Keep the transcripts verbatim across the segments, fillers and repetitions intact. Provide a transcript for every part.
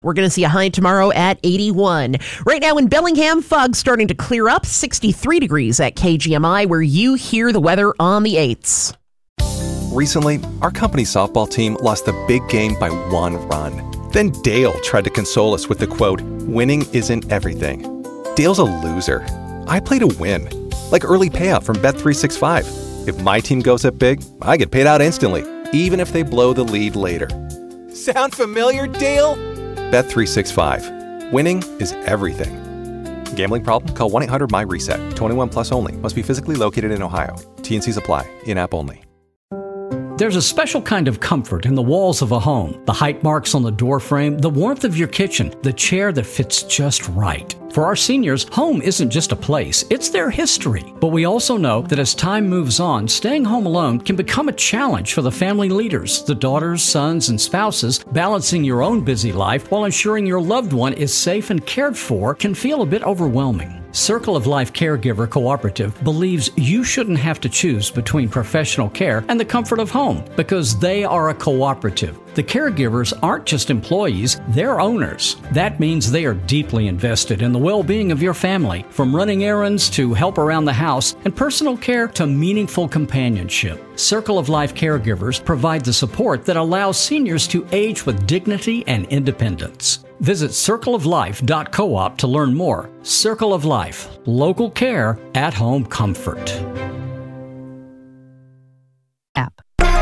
We're going to see a high tomorrow at eighty-one. Right now in Bellingham, fog starting to clear up, sixty-three degrees at K G M I, where you hear the weather on the eights. Recently, our company softball team lost the big game by one run. Then Dale tried to console us with the quote, "Winning isn't everything." Dale's a loser. I play to win. Like early payout from Bet three sixty-five. If my team goes up big, I get paid out instantly, even if they blow the lead later. Sound familiar, Dale? Bet three sixty-five. Winning is everything. Gambling problem? Call one eight hundred M Y reset. twenty-one plus only. Must be physically located in Ohio. T N Cs apply. In-app only. There's a special kind of comfort in the walls of a home. The height marks on the door frame, the warmth of your kitchen, the chair that fits just right. For our seniors, home isn't just a place, it's their history. But we also know that as time moves on, staying home alone can become a challenge for the family leaders, the daughters, sons, and spouses. Balancing your own busy life while ensuring your loved one is safe and cared for can feel a bit overwhelming. Circle of Life Caregiver Cooperative believes you shouldn't have to choose between professional care and the comfort of home because they are a cooperative. The caregivers aren't just employees, they're owners. That means they are deeply invested in the well-being of your family, from running errands to help around the house and personal care to meaningful companionship. Circle of Life Caregivers provide the support that allows seniors to age with dignity and independence. Visit circle of life dot coop to learn more. Circle of Life, local care, at-home comfort. App.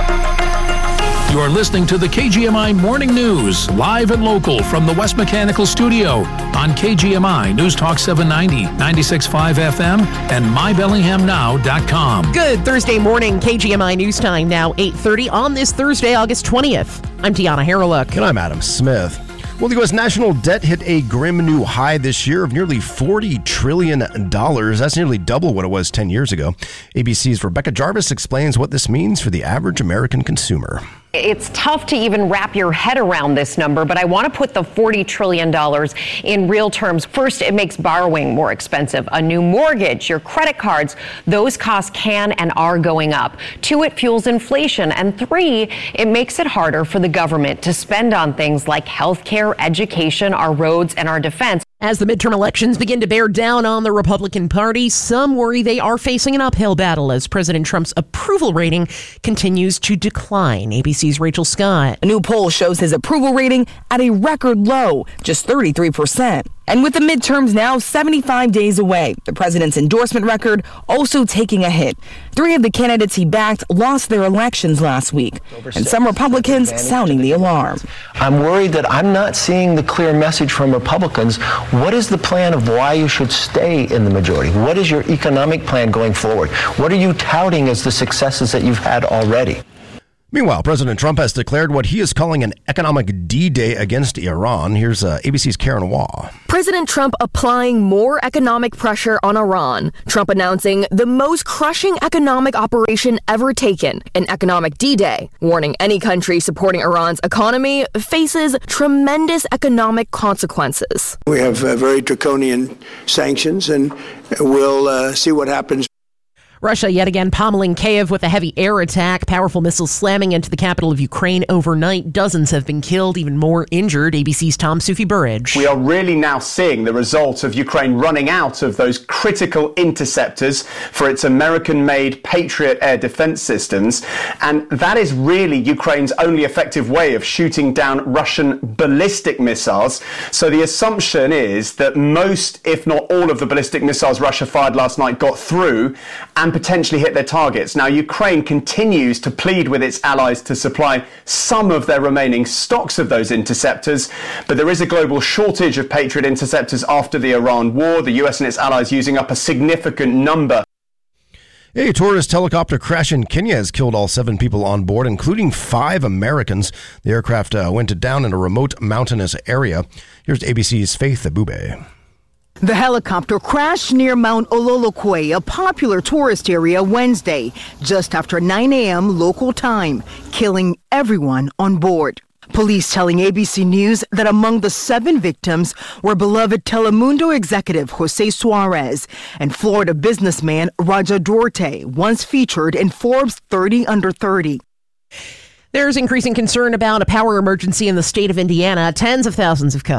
You're listening to the K G M I Morning News, live and local from the West Mechanical Studio on K G M I News Talk seven ninety, ninety-six point five F M, and my bellingham now dot com. Good Thursday morning, K G M I News Time, now eight thirty on this Thursday, August twentieth. I'm Deanna Harreluk. And I'm Adam Smith. Well, the U S national debt hit a grim new high this year of nearly forty trillion dollars. That's nearly double what it was ten years ago. A B C's Rebecca Jarvis explains what this means for the average American consumer. It's tough to even wrap your head around this number, but I want to put the forty trillion dollars in real terms. First, it makes borrowing more expensive. A new mortgage, your credit cards, those costs can and are going up. Two, it fuels inflation. And three, it makes it harder for the government to spend on things like healthcare, education, our roads, and our defense. As the midterm elections begin to bear down on the Republican Party, some worry they are facing an uphill battle as President Trump's approval rating continues to decline. A B C's Rachel Scott. A new poll shows his approval rating at a record low, just thirty-three percent. And with the midterms now seventy-five days away, the president's endorsement record also taking a hit. Three of the candidates he backed lost their elections last week, and some Republicans sounding the alarm. I'm worried that I'm not seeing the clear message from Republicans. What is the plan of why you should stay in the majority? What is your economic plan going forward? What are you touting as the successes that you've had already? Meanwhile, President Trump has declared what he is calling an economic D-Day against Iran. Here's uh, A B C's Karen Waugh. President Trump applying more economic pressure on Iran. Trump announcing the most crushing economic operation ever taken, an economic D-Day, warning any country supporting Iran's economy faces tremendous economic consequences. We have uh, very draconian sanctions, and we'll uh, see what happens. Russia yet again pommeling Kyiv with a heavy air attack. Powerful missiles slamming into the capital of Ukraine overnight. Dozens have been killed, even more injured. A B C's Tom Sufi Burridge. We are really now seeing the result of Ukraine running out of those critical interceptors for its American-made Patriot air defense systems. And that is really Ukraine's only effective way of shooting down Russian ballistic missiles. So the assumption is that most, if not all, of the ballistic missiles Russia fired last night got through and potentially hit their targets. Now, Ukraine continues to plead with its allies to supply some of their remaining stocks of those interceptors, but there is a global shortage of Patriot interceptors after the Iran war, the U S and its allies using up a significant number. A tourist helicopter crash in Kenya has killed all seven people on board, including five Americans. The aircraft uh, went down in a remote mountainous area. Here's A B C's Faith Abube. The helicopter crashed near Mount Ololokwe, a popular tourist area, Wednesday, just after nine a.m. local time, killing everyone on board. Police telling A B C News that among the seven victims were beloved Telemundo executive Jose Suarez and Florida businessman Raja Duarte, once featured in Forbes thirty under thirty. There's increasing concern about a power emergency in the state of Indiana. Tens of thousands of customers